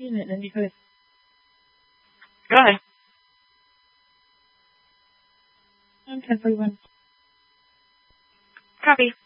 unit and you could. Go ahead. I'm 1041. Copy.